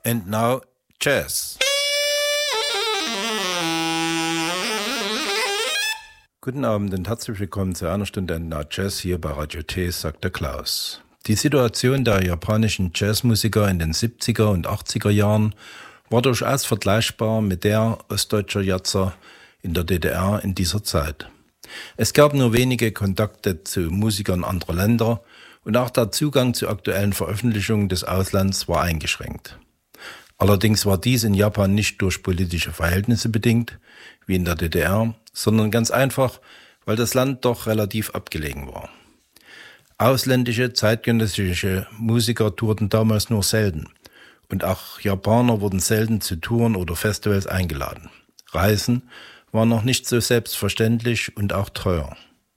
And now, Jazz. Guten Abend und herzlich willkommen zu einer Stunde And Now Jazz hier bei Radio T, sagt der Klaus. Die Situation der japanischen Jazzmusiker in den 70er und 80er Jahren war durchaus vergleichbar mit der ostdeutscher Jazzer in der DDR in dieser Zeit. Es gab nur wenige Kontakte zu Musikern anderer Länder und auch der Zugang zu aktuellen Veröffentlichungen des Auslands war eingeschränkt. Allerdings war dies in Japan nicht durch politische Verhältnisse bedingt, wie in der DDR, sondern ganz einfach, weil das Land doch relativ abgelegen war. Ausländische, zeitgenössische Musiker tourten damals nur selten und auch Japaner wurden selten zu Touren oder Festivals eingeladen. Reisen waren noch nicht so selbstverständlich und auch teuer.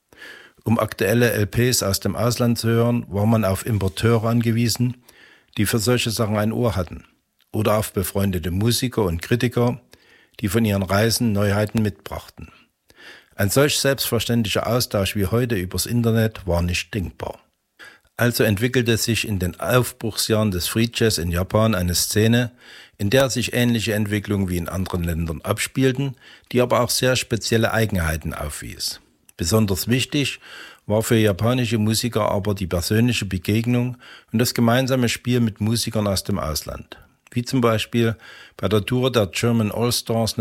Um aktuelle LPs aus dem Ausland zu hören, war man auf Importeure angewiesen, die für solche Sachen ein Ohr hatten, oder auf befreundete Musiker und Kritiker, die von ihren Reisen Neuheiten mitbrachten. Ein solch selbstverständlicher Austausch wie heute übers Internet war nicht denkbar. Also entwickelte sich in den Aufbruchsjahren des Free Jazz in Japan eine Szene, in der sich ähnliche Entwicklungen wie in anderen Ländern abspielten, die aber auch sehr spezielle Eigenheiten aufwies. Besonders wichtig war für japanische Musiker aber die persönliche Begegnung und das gemeinsame Spiel mit Musikern aus dem Ausland. Wie zum Beispiel bei der Tour der German All-Stars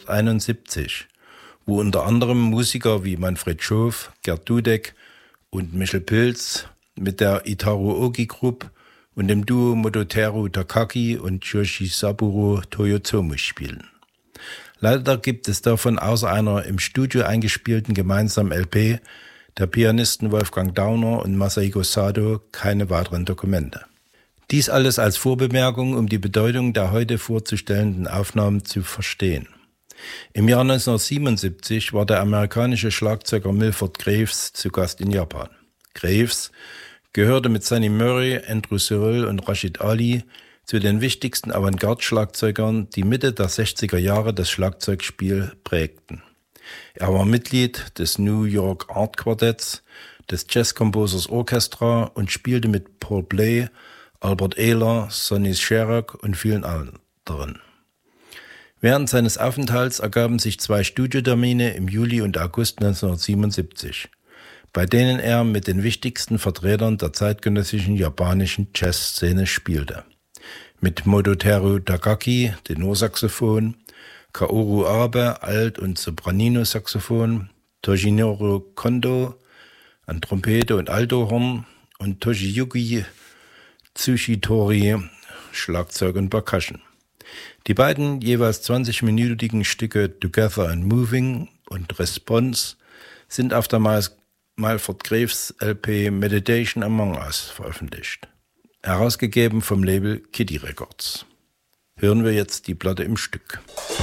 1971, wo unter anderem Musiker wie Manfred Schof, Gerd Dudek und Michel Pilz mit der Itaru Ogi Group und dem Duo Mototeru Takaki und Yoshisaburo Toyotomi spielen. Leider gibt es davon außer einer im Studio eingespielten gemeinsamen LP der Pianisten Wolfgang Dauner und Masahiko Sato keine weiteren Dokumente. Dies alles als Vorbemerkung, um die Bedeutung der heute vorzustellenden Aufnahmen zu verstehen. Im Jahr 1977 war der amerikanische Schlagzeuger Milford Graves zu Gast in Japan. Graves gehörte mit Sonny Murray, Andrew Cyril und Rashid Ali zu den wichtigsten Avantgarde-Schlagzeugern, die Mitte der 60er Jahre das Schlagzeugspiel prägten. Er war Mitglied des New York Art Quartetts, des Jazz Composers Orchestra und spielte mit Paul Bley, Albert Ehler, Sonny Sherrock und vielen anderen. Während seines Aufenthalts ergaben sich 2 Studiotermine im Juli und August 1977, bei denen er mit den wichtigsten Vertretern der zeitgenössischen japanischen Jazzszene spielte. Mit Mototeru Takaki, Tenorsaxophon, Kaoru Abe, Alt- und Sopranino-Saxophon, Toshinoro Kondo an Trompete und Altohorn und Toshiyuki Tsushitori, Schlagzeug und Percussion. Die beiden jeweils 20-minütigen Stücke Together and Moving und Response sind auf der Milford Graves LP Meditation Among Us veröffentlicht, herausgegeben vom Label Kitty Records. Hören wir jetzt die Platte im Stück.